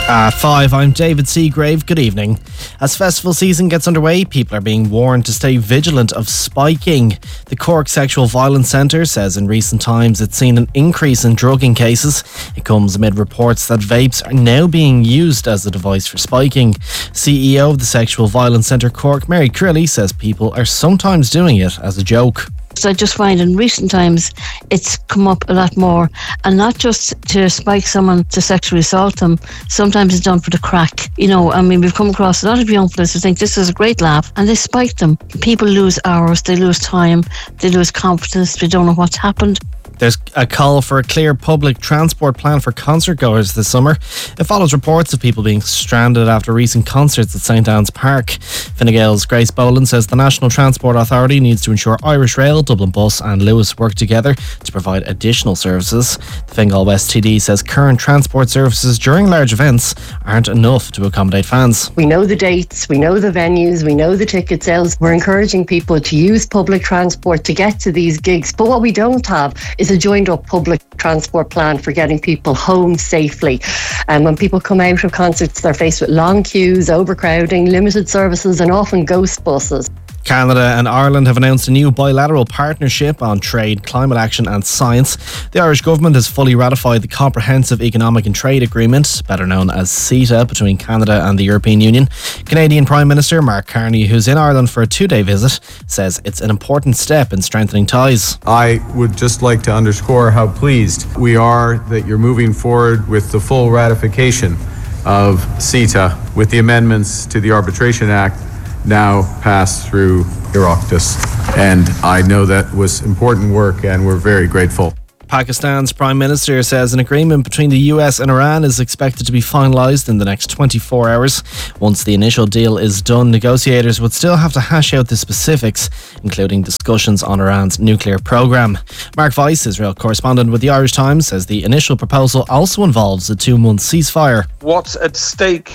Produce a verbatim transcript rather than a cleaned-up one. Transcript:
At five, I'm David Seagrave. Good evening. As festival season gets underway, people are being warned to stay vigilant of spiking. The Cork Sexual Violence Centre says in recent times it's seen an increase in drugging cases. It comes amid reports that vapes are now being used as a device for spiking. C E O of the Sexual Violence Centre Cork, Mary Crilly, says people are sometimes doing it as a joke. So I just find in recent times it's come up a lot more, and not just to spike someone to sexually assault them. Sometimes it's done for the crack. You know, I mean, we've come across a lot of young fellas who think this is a great laugh, and they spike them. People lose hours, they lose time, they lose confidence, they don't know what's happened. There's a call for a clear public transport plan for concert goers this summer. It follows reports of people being stranded after recent concerts at St Anne's Park. Fine Gael's Grace Boland says the National Transport Authority needs to ensure Irish Rail, Dublin Bus and Lewis work together to provide additional services. The Fine Gael West T D says current transport services during large events aren't enough to accommodate fans. We know the dates, we know the venues, we know the ticket sales. We're encouraging people to use public transport to get to these gigs. But what we don't have is a joined up public transport plan for getting people home safely. And when people come out of concerts, they're faced with long queues, overcrowding, limited services and often ghost buses. Canada and Ireland have announced a new bilateral partnership on trade, climate action and science. The Irish government has fully ratified the Comprehensive Economic and Trade Agreement, better known as CETA, between Canada and the European Union. Canadian Prime Minister Mark Carney, who's in Ireland for a two-day visit, says it's an important step in strengthening ties. I would just like to underscore how pleased we are that you're moving forward with the full ratification of CETA with the amendments to the Arbitration Act now passed through Oireachtas, and I know that was important work and we're very grateful. Pakistan's Prime Minister says an agreement between the U S and Iran is expected to be finalised in the next twenty-four hours. Once the initial deal is done, negotiators would still have to hash out the specifics, including discussions on Iran's nuclear programme. Mark Weiss, Israel correspondent with the Irish Times, says the initial proposal also involves a two-month ceasefire. What's at stake